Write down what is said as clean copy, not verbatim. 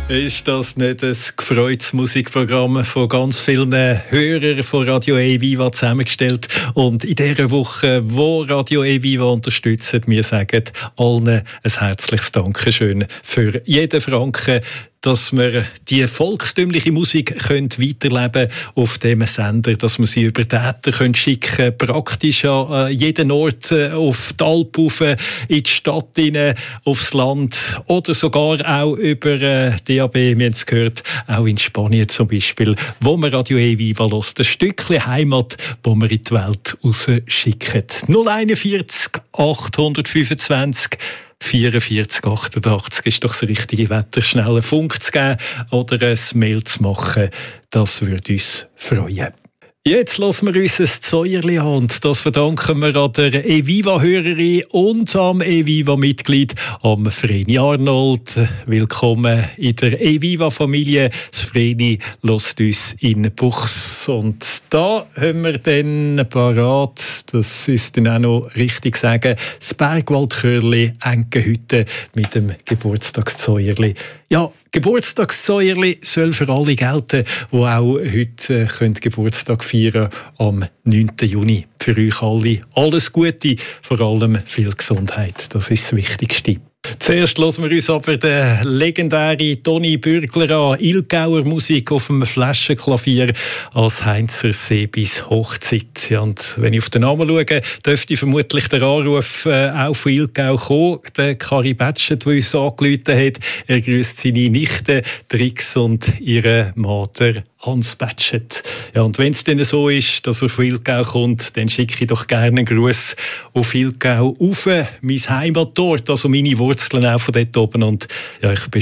Ist das nicht ein gefreutes Musikprogramm von ganz vielen Hörern von Radio E-Viva zusammengestellt? Und in dieser Woche, wo Radio E-Viva unterstützt, wir sagen allen ein herzliches Dankeschön für jeden Franken, dass wir die volkstümliche Musik weiterleben können auf diesem Sender, dass wir sie über die Äther schicken können, praktisch an jeden Ort, auf die Alp rauf, in die Stadt hinein, aufs Land oder sogar auch über DAB, wir haben es gehört, auch in Spanien zum Beispiel, wo wir Radio E-Viva hören. Ein Stückchen Heimat, wo wir in die Welt rausschicken. 041 825 44 88 ist doch das richtige Wetter, schnell einen Funk zu geben oder ein Mail zu machen. Das würde uns freuen. Jetzt lassen wir uns ein Zäuerli an und das verdanken wir an der E-Viva-Hörerin und am E-Viva-Mitglied, am Vreni Arnold. Willkommen in der E-Viva-Familie. Das Vreni lässt uns in Buchs. Und da haben wir dann parat, das ist dann auch noch richtig sagen, das Bergwaldchörli Enkenhütte mit dem Geburtstagszäuerli. Ja, Geburtstagszäuerli soll für alle gelten, die auch heute Geburtstag feiern am 9. Juni. Für euch alle alles Gute, vor allem viel Gesundheit. Das ist das Wichtigste. Zuerst hören wir uns aber den legendären Toni Bürgler an. Ilgauer Musik auf dem Flaschenklavier als Heinzer Sebis Hochzeit. Ja, und wenn ich auf den Namen schaue, dürfte vermutlich der Anruf auch von Ilgau kommen. Der Kari Batschet, der uns angerufen hat, er grüßt seine Nichte Trix und ihre Mutter Hans Batschet. Ja, und wenn es denn so ist, dass er von Ilgau kommt, dann schicke ich doch gerne einen Gruß auf Ilgau rauf, mein Heimatort, also meine Wurzeln auch von dort oben. Und ja, ich bin